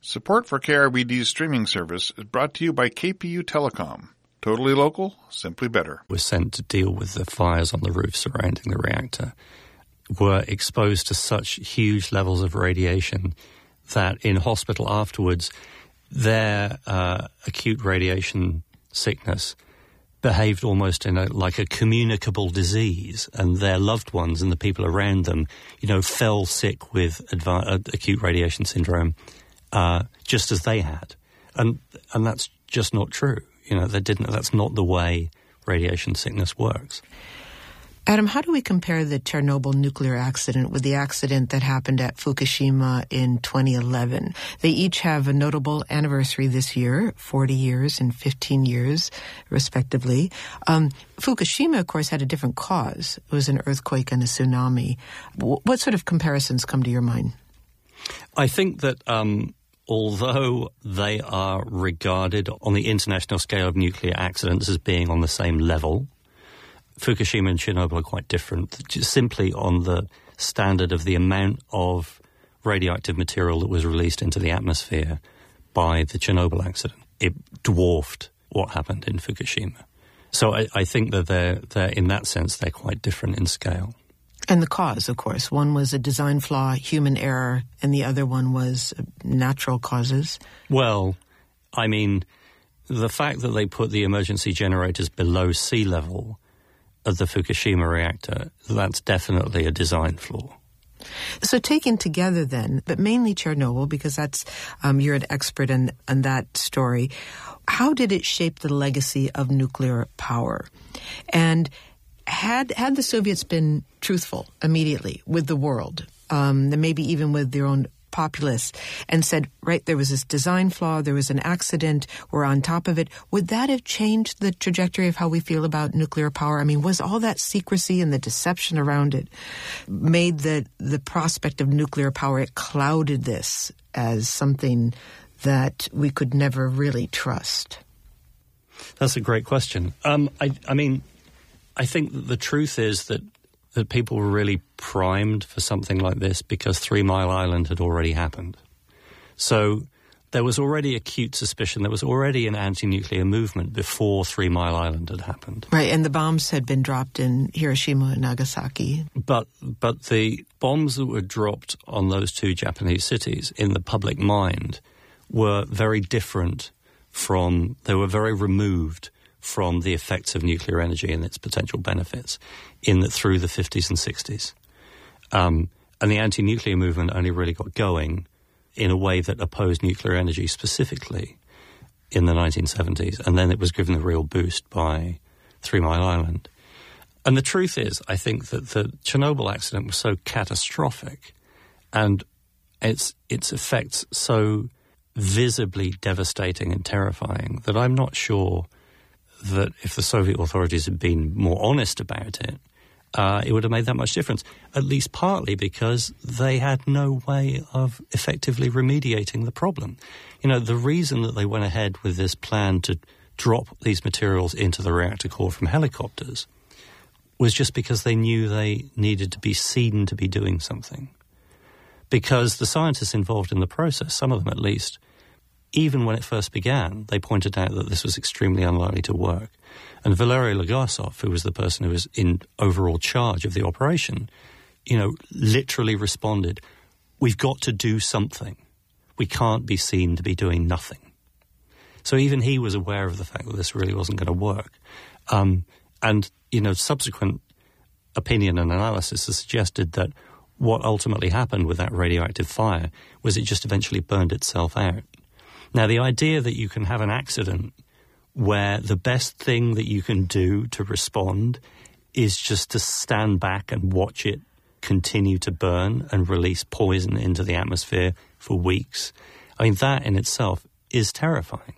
Support for KRBD's streaming service is brought to you by KPU Telecom. Totally local, simply better. Was sent to deal with the fires on the roof surrounding the reactor, were exposed to such huge levels of radiation that in hospital afterwards, their acute radiation sickness behaved almost in like a communicable disease, and their loved ones and the people around them, fell sick with acute radiation syndrome just as they had. And that's just not true. That's not the way radiation sickness works. Adam, how do we compare the Chernobyl nuclear accident with the accident that happened at Fukushima in 2011? They each have a notable anniversary this year, 40 years and 15 years, respectively. Fukushima, of course, had a different cause. It was an earthquake and a tsunami. What sort of comparisons come to your mind? I think that although they are regarded on the international scale of nuclear accidents as being on the same level, Fukushima and Chernobyl are quite different, just simply on the standard of the amount of radioactive material that was released into the atmosphere by the Chernobyl accident. It dwarfed what happened in Fukushima. So I think that they're in that sense, they're quite different in scale. And the cause, of course. One was a design flaw, human error, and the other one was natural causes. Well, I mean, the fact that they put the emergency generators below sea level of the Fukushima reactor, that's definitely a design flaw. So taken together then, but mainly Chernobyl, because that's you're an expert in that story, how did it shape the legacy of nuclear power? And had the Soviets been truthful immediately with the world, and maybe even with their own populace, and said, right, there was this design flaw, there was an accident, we're on top of it, would that have changed the trajectory of how we feel about nuclear power? I mean, was all that secrecy and the deception around it made the prospect of nuclear power, it clouded this as something that we could never really trust? That's a great question. I think that the truth is that people were really primed for something like this because 3 Mile Island had already happened. So there was already acute suspicion. There was already an anti-nuclear movement before 3 Mile Island had happened. Right, and the bombs had been dropped in Hiroshima and Nagasaki. But the bombs that were dropped on those two Japanese cities in the public mind were very different they were very removed from the effects of nuclear energy and its potential benefits through the 50s and 60s. And the anti-nuclear movement only really got going in a way that opposed nuclear energy specifically in the 1970s, and then it was given a real boost by 3 Mile Island. And the truth is, I think that the Chernobyl accident was so catastrophic and its effects so visibly devastating and terrifying that I'm not sure that if the Soviet authorities had been more honest about it, it would have made that much difference, at least partly because they had no way of effectively remediating the problem. The reason that they went ahead with this plan to drop these materials into the reactor core from helicopters was just because they knew they needed to be seen to be doing something. Because the scientists involved in the process, some of them at least, even when it first began, they pointed out that this was extremely unlikely to work. And Valery Legasov, who was the person who was in overall charge of the operation, literally responded, "We've got to do something. We can't be seen to be doing nothing." So even he was aware of the fact that this really wasn't going to work. Subsequent opinion and analysis has suggested that what ultimately happened with that radioactive fire was it just eventually burned itself out. Now, the idea that you can have an accident where the best thing that you can do to respond is just to stand back and watch it continue to burn and release poison into the atmosphere for weeks, I mean, that in itself is terrifying.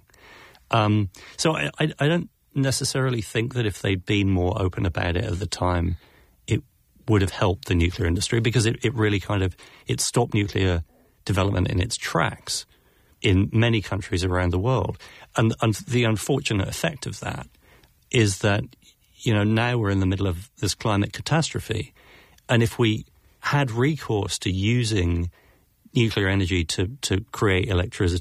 So I don't necessarily think that if they'd been more open about it at the time, it would have helped the nuclear industry, because it really it stopped nuclear development in its tracks in many countries around the world. And the unfortunate effect of that is that, now we're in the middle of this climate catastrophe. And if we had recourse to using nuclear energy to create electricity